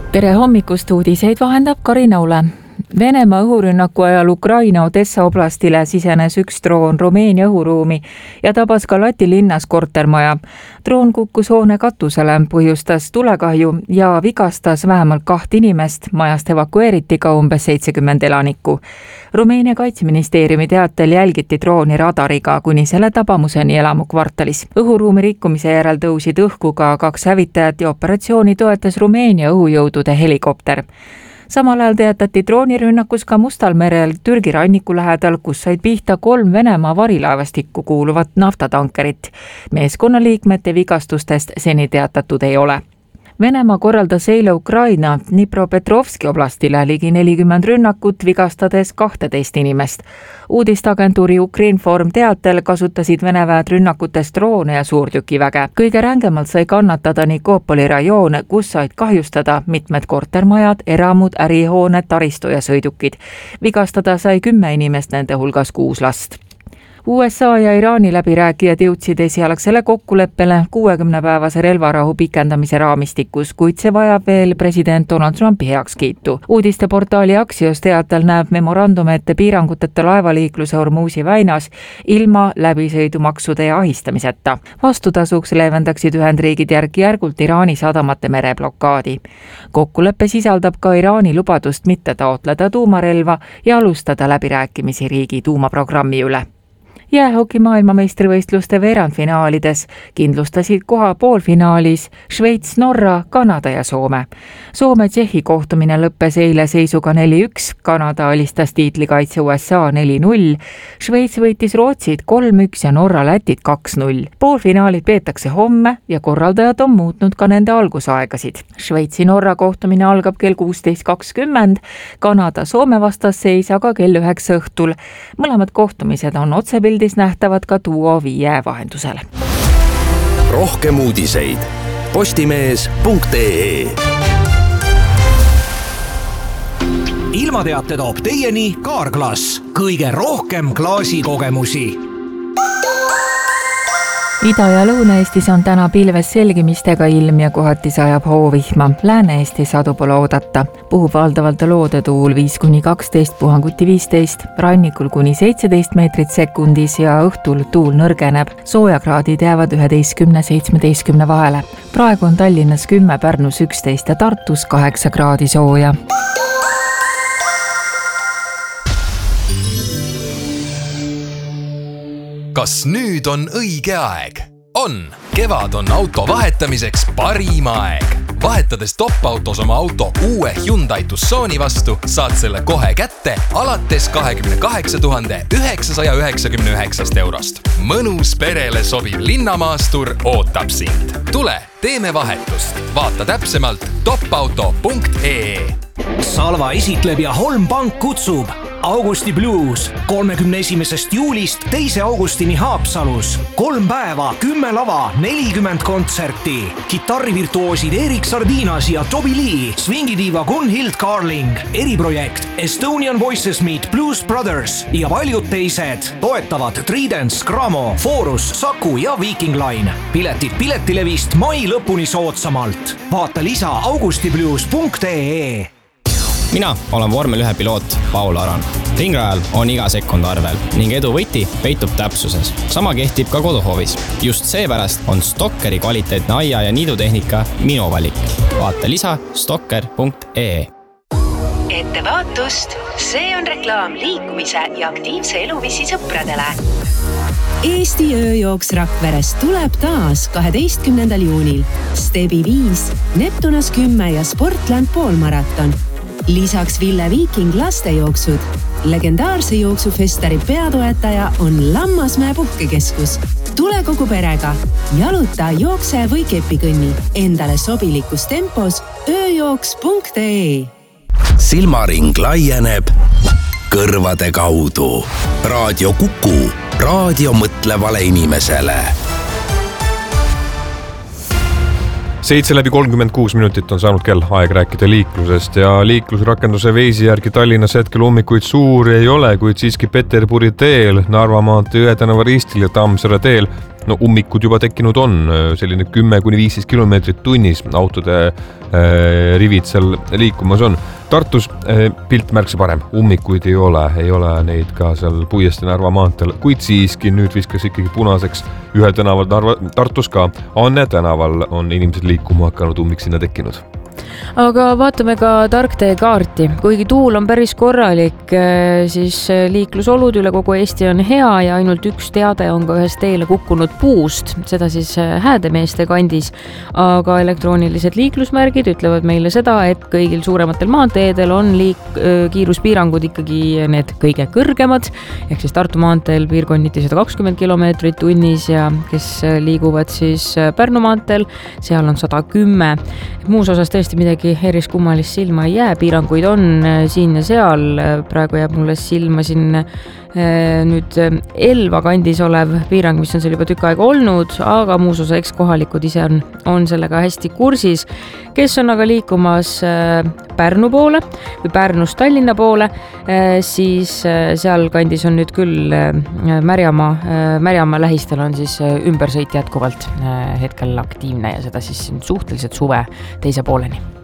Tere hommikust, uudiseid vahendab Karina Ule. Venemaa õhurünnaku ajal Ukraina Odessa oblastile sisenes üks droon Rumeenia õhuruumi ja tabas ka Läti linnas kortermaja. Droon kukkus hoone katusele, põhjustas tulekahju ja vigastas vähemalt 2 inimest, majast evakueeriti ka umbes 70 elanikku. Rumeenia kaitseministeeriumi teatel jälgiti drooni radariga kuni selle tabamuseni elamukvartalis. Õhuruumi rikkumise järel tõusid õhku ka 2 hävitajat ja operatsiooni toetas Rumeenia õhujõudude helikopter. Samal ajal teatati droonirünnakus ka Mustal merel Türgi ranniku lähedal, kus said pihta 3 Venemaa varilaevastikku kuuluvat naftatankerit. Meeskonnaliikmete vigastustest seni teatatud ei ole. Venemaa korraldas eile Ukraina Dnipropetrovski oblastile ligi 40 rünnakut, vigastades 12 inimest. Uudistagentuuri Ukrinform teatel kasutasid Vene väed rünnakutest droone ja suurtükiväge. Kõige rängemalt sai kannatada Nikopoli rajoon, kus said kahjustada mitmed kortermajad, eramud, ärihooned, taristu ja sõidukid. Vigastada sai 10 inimest, nende hulgas 6 last. USA ja Iraani läbirääkijad jõudsid esialgsele kokkuleppele 60-päevase relvarahu pikendamise raamistikus, kuid see vajab veel president Donald Trumpi heakskiitu. Uudisteportaali Axios teatel näeb memorandum ette piiranguteta laevaliikluse Hormuzi väinas ilma läbisõidumaksude ja ahistamiseta. Vastutasuks leevendaksid Ühendriigid järk-järgult Iraani sadamate mereblokaadi. Kokkulepe sisaldab ka Iraani lubadust mitte taotleda tuumarelva ja alustada läbirääkimisi riigi tuumaprogrammi üle. Jäähoki maailmameistrivõistluste veerandfinaalides kindlustasid koha poolfinaalis Šveits, Norra, Kanada ja Soome. Soome-Tšehhi kohtumine lõppes eile seisuga 4-1, Kanada alistas tiitlikaitse USA 4-0, Šveits võitis Rootsit 3-1 ja Norra Lätit 2-0. Poolfinaalid peetakse homme ja korraldajad on muutnud ka nende algusaegasid. Šveitsi-Norra kohtumine algab kell 16.20, Kanada-Soome vastasseis aga kell 9 õhtul. Mõlemad kohtumised on otsepildis nähtavad ka Duo 5 vahendusel. Rohkem uudiseid postimees.ee. Ilmateate toob teieni Kaarglass. Kõige rohkem klaasikogemusi. Ida- ja Lõuna-Eestis on täna pilves selgimistega ilm ja kohati sajab hoovihma. Lääne-Eesti sadu pole oodata. Puhub valdavalt loodetuul 5-12, puhanguti 15, rannikul kuni 17 meetrit sekundis ja õhtul tuul nõrgeneb. Soojakraadid jäävad 11-17 vahele. Praegu on Tallinnas 10, Pärnus 11 ja Tartus 8 kraadi sooja. Kas nüüd on õige aeg? On! Kevad on auto vahetamiseks parim aeg. Vahetades top-autos oma auto uue Hyundai Tucsoni vastu, saad selle kohe kätte alates 28 999 eurost. Mõnus perele sobiv linnamaastur ootab sind. Tule, teeme vahetust. Vaata täpsemalt topauto.ee. Salva esitleb ja Holm Pank kutsub Augusti Blues 31. juulist 2. augustini Haapsalus. 3 päeva, 10 lava, 40 kontserti. Kitarrivirtuoosid Erik Sardinas ja Toby Lee, swingidiiva Gunhild Carling, eriprojekt Estonian Voices Meet Blues Brothers ja paljud teised. Toetavad Tridents, Gramo, Forus, Saku ja Viking Line. Piletid Piletilevist mai lõpuni soodsamalt. Vaata lisa augustiblues.ee. Mina olen vormel 1 piloot Paul Aran. Ringrajal on iga sekund arvel ning edu võti peitub täpsuses. Sama kehtib ka koduhoovis. Just seepärast on Stokkeri kvaliteetne aia- ja niidutehnika minu valik. Vaata lisa stokker.ee. Ettevaatust, see on reklaam liikumise ja aktiivse eluviisi sõpradele. Eesti ööjooks Rakveres tuleb taas 12. juunil. Stebi 5, Neptunas 10 ja Sportland poolmaraton. Lisaks Ville Viiking lastejooksud. Legendaarse jooksufestari peatoetaja on Lammasmäe puhkekeskus. Tule kogu perega. Jaluta, jookse või kepikõnni. Endale sobilikus tempos ööjooks.ee. Silmaring laieneb kõrvade kaudu. Raadio Kuku. Raadio mõtlevale inimesele. 7:36 on saanud kell, aeg rääkida liiklusest ja liiklusrakenduse Waze'i järgi Tallinnas hetkel ummikuid suuri ei ole, kuid siiski Peterburi teel, Narva maantee Jõe tänava ristil ja Tammsaare teel ummikud juba tekkinud on, selline 10-15 kilomeetrit tunnis autode rivid seal liikumas on. Tartus pilt märksa parem, ummikuid ei ole neid ka seal Puiestee Narva maanteel, kuid siiski nüüd viskas ikkagi punaseks ühel tänaval Tartus ka. Anne tänaval on inimesed liikuma hakanud, ummik sinna tekkinud. Aga vaatame ka tarktee kaarti. Kuigi tuul on päris korralik, siis liiklusolud üle kogu Eesti on hea ja ainult üks teade on ka ühes teele kukkunud puust, seda siis Häädemeeste kandis. Aga elektroonilised liiklusmärgid ütlevad meile seda, et kõigil suurematel maanteedel on kiiruspiirangud ikkagi need kõige kõrgemad, ehk siis Tartu maanteel piirkonniti 120 kilomeetrit tunnis ja kes liiguvad siis Pärnu maanteel, seal on 110. Muus osas tõesti midagi eriskummalist silma ei jää, piiranguid on siin ja seal, praegu jääb mulle silma siin nüüd Elva kandis olev piirang, mis on seal juba tükk aega olnud, aga muus osa eks kohalikud ise on sellega hästi kursis. Kes on aga liikumas Pärnu poole või Pärnust Tallinna poole, siis seal kandis on nüüd küll Märjamaa lähistel on siis ümbersõit jätkuvalt hetkel aktiivne ja seda siis suhteliselt suve teise pooleni.